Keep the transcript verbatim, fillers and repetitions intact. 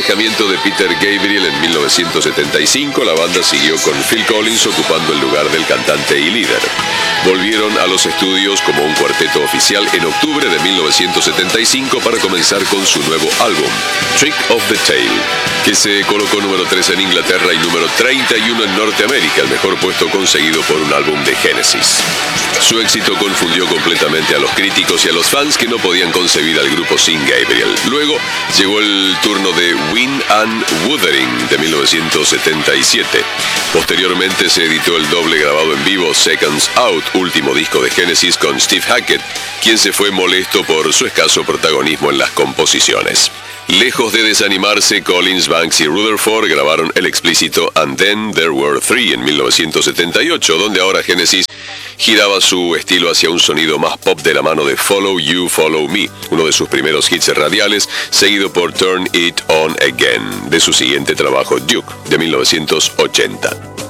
alejamiento de Peter Gabriel en mil novecientos setenta y cinco, la banda siguió con Phil Collins ocupando el lugar del cantante y líder. Volvieron a los estudios como un cuarteto oficial en octubre de mil novecientos setenta y cinco para comenzar con su nuevo álbum, Trick of the Tail, que se colocó número tres en Inglaterra y número treinta y uno en Norteamérica, el mejor puesto conseguido por un álbum de Genesis. Su éxito confundió completamente a los críticos y a los fans que no podían concebir al grupo sin Gabriel. Luego llegó el turno de Win and Wuthering de mil novecientos setenta y siete. Posteriormente se editó el doble grabado en vivo Seconds Out, último disco de Genesis con Steve Hackett, quien se fue molesto por su escaso protagonismo en las composiciones. Lejos de desanimarse, Collins, Banks y Rutherford grabaron el explícito And Then There Were Three en mil novecientos setenta y ocho, donde ahora Genesis giraba su estilo hacia un sonido más pop de la mano de Follow You, Follow Me, uno de sus primeros hits radiales, seguido por Turn It On Again, de su siguiente trabajo Duke, de mil novecientos ochenta.